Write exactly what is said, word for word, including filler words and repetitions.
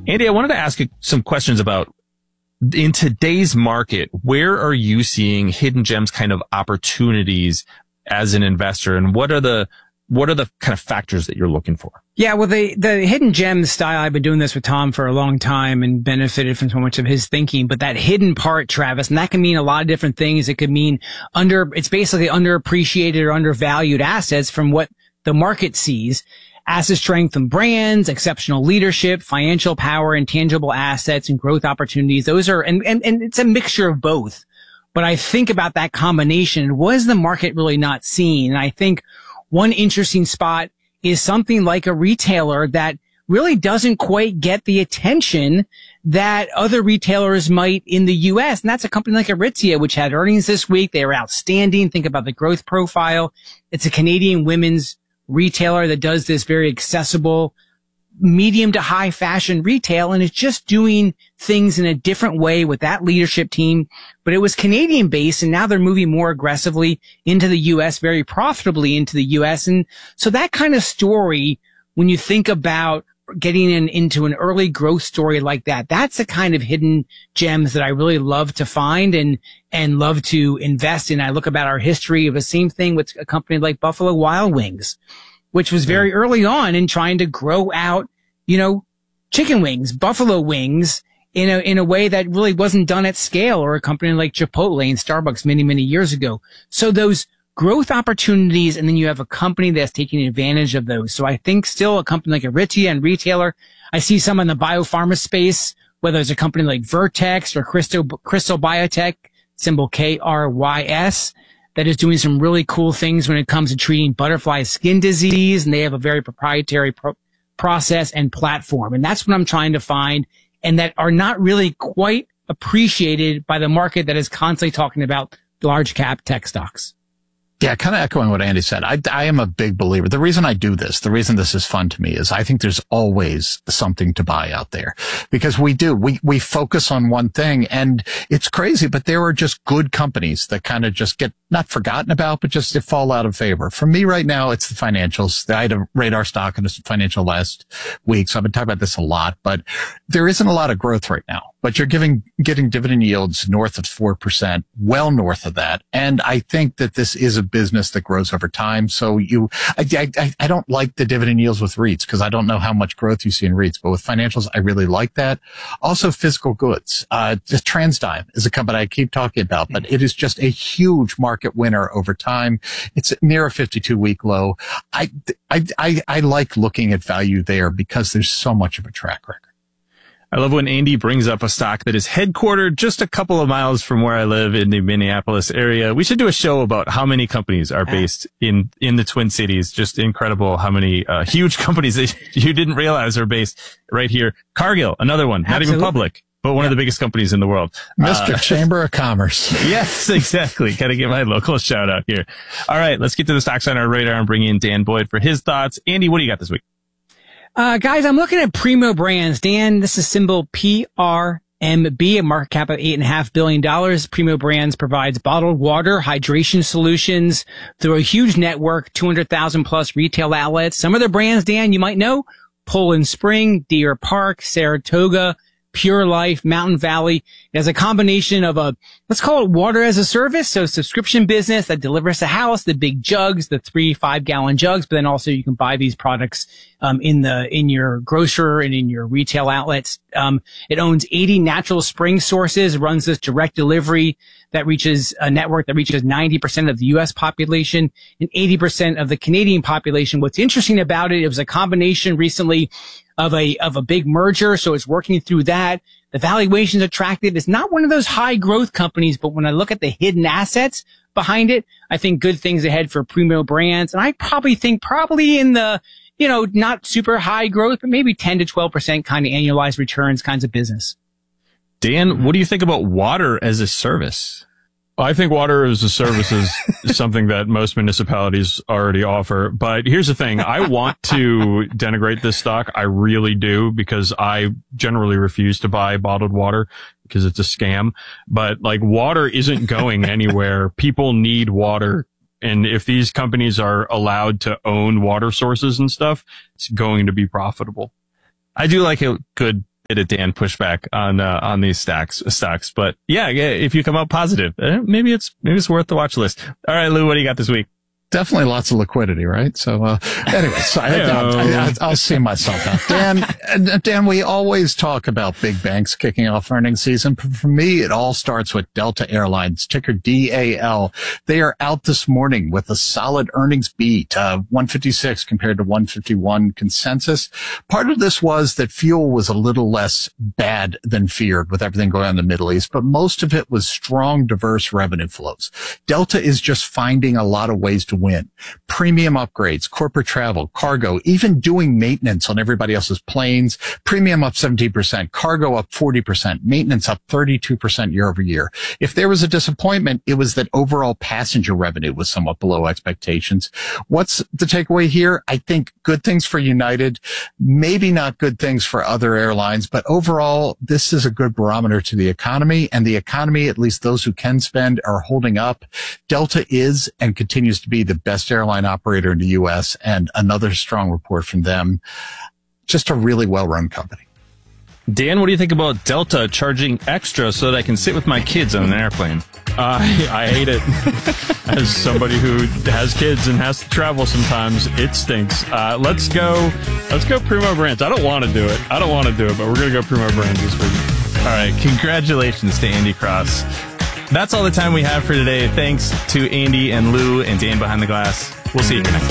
Andy, I wanted to ask you some questions about, in today's market, where are you seeing hidden gems kind of opportunities as an investor, and what are the what are the kind of factors that you're looking for? Yeah, well, the the hidden gems style, I've been doing this with Tom for a long time and benefited from so much of his thinking. But that hidden part, Travis, and that can mean a lot of different things. It could mean under, it's basically underappreciated or undervalued assets from what the market sees. Asset strength and brands, exceptional leadership, financial power, intangible assets, and growth opportunities. Those are, and, and, and it's a mixture of both. But I think about that combination. What is the market really not seeing? And I think one interesting spot is something like a retailer that really doesn't quite get the attention that other retailers might in the U S. And that's a company like Aritzia, which had earnings this week. They were outstanding. Think about the growth profile. It's a Canadian women's retailer that does this very accessible medium to high fashion retail, and it's just doing things in a different way with that leadership team. But it was Canadian based, and now they're moving more aggressively into the U S, very profitably into the U S. And so that kind of story, when you think about getting in, into an early growth story like that, that's the kind of hidden gems that I really love to find and, and love to invest in. I look about our history of the same thing with a company like Buffalo Wild Wings, which was very early on in trying to grow out, you know, chicken wings, buffalo wings in a, in a way that really wasn't done at scale, or a company like Chipotle and Starbucks many, many years ago. So those growth opportunities, and then you have a company that's taking advantage of those. So I think still a company like Aritzia and retailer, I see some in the biopharma space, whether it's a company like Vertex or Crystal, Crystal Biotech, symbol K R Y S, that is doing some really cool things when it comes to treating butterfly skin disease. And they have a very proprietary pro- process and platform. And that's what I'm trying to find, and that are not really quite appreciated by the market that is constantly talking about large cap tech stocks. Yeah, kind of echoing what Andy said. I, I am a big believer. The reason I do this, the reason this is fun to me, is I think there's always something to buy out there, because we do. We, we focus on one thing, and it's crazy, but there are just good companies that kind of just get not forgotten about, but just they fall out of favor. For me right now, it's the financials. I had a radar stock in the financial last week, so I've been talking about this a lot, but there isn't a lot of growth right now. But you're giving, getting dividend yields north of four percent, well north of that. And I think that this is a business that grows over time. So you, I, I, I don't like the dividend yields with REITs, because I don't know how much growth you see in REITs, but with financials, I really like that. Also, physical goods. Uh, TransDigm is a company I keep talking about, but it is just a huge market winner over time. It's near a fifty-two week low. I, I, I, I like looking at value there because there's so much of a track record. I love when Andy brings up a stock that is headquartered just a couple of miles from where I live in the Minneapolis area. We should do a show about how many companies are based in, in the Twin Cities. Just incredible how many uh, huge companies that you didn't realize are based right here. Cargill, another one, not Absolutely. even public, but one yep. of the biggest companies in the world. Mister Uh, Chamber of Commerce. Yes, exactly. Got to get my local shout out here. All right, let's get to the stocks on our radar and bring in Dan Boyd for his thoughts. Andy, what do you got this week? Uh, guys, I'm looking at Primo Brands. Dan, this is symbol P R M B, a market cap of eight and a half billion dollars. Primo Brands provides bottled water, hydration solutions through a huge network, two hundred thousand plus retail outlets. Some of the brands, Dan, you might know: Poland Spring, Deer Park, Saratoga, Pure Life, Mountain Valley. It has a combination of a, let's call it water as a service. So subscription business that delivers the house, the big jugs, the three, five gallon jugs, but then also you can buy these products, um, in the, in your grocer and in your retail outlets. Um, it owns eighty natural spring sources, runs this direct delivery that reaches a network that reaches ninety percent of the U S population and eighty percent of the Canadian population. What's interesting about it, it was a combination recently of a, of a big merger. So it's working through that. The valuation's attractive. It's not one of those high growth companies, but when I look at the hidden assets behind it, I think good things ahead for Primo Brands. And I probably think probably in the, you know, not super high growth, but maybe ten to twelve percent kind of annualized returns kinds of business. Dan, what do you think about water as a service? I think water as a service is something that most municipalities already offer. But here's the thing. I want to denigrate this stock. I really do, because I generally refuse to buy bottled water because it's a scam. But like, water isn't going anywhere. People need water. And if these companies are allowed to own water sources and stuff, it's going to be profitable. I do like a good bit of Dan pushback on uh, on these stocks stocks, but yeah, yeah, if you come out positive, eh, maybe it's maybe it's worth the watch list. All right, Lou, what do you got this week? Definitely lots of liquidity, right? So, uh, anyway, so I, I, I, I'll see myself out. Dan, Dan, we always talk about big banks kicking off earnings season. For me, it all starts with Delta Airlines, ticker D A L. They are out this morning with a solid earnings beat, uh, one fifty-six compared to one fifty-one consensus. Part of this was that fuel was a little less bad than feared with everything going on in the Middle East, but most of it was strong, diverse revenue flows. Delta is just finding a lot of ways to win. Premium upgrades, corporate travel, cargo, even doing maintenance on everybody else's planes. Premium up seventeen percent, cargo up forty percent, maintenance up thirty-two percent year over year. If there was a disappointment, it was that overall passenger revenue was somewhat below expectations. What's the takeaway here? I think good things for United, maybe not good things for other airlines, but overall, this is a good barometer to the economy, and the economy, at least those who can spend, are holding up. Delta is and continues to be the best airline operator in the U S, and another strong report from them. Just a really well-run company. Dan, what do you think about Delta charging extra so that I can sit with my kids on an airplane? Uh, I hate it. As somebody who has kids and has to travel sometimes, it stinks. Uh, let's go. Let's go Primo Brands. I don't want to do it. I don't want to do it, but we're going to go Primo Brands this week. All right. Congratulations to Andy Cross. That's all the time we have for today. Thanks to Andy and Lou and Dan behind the glass. We'll see you next time.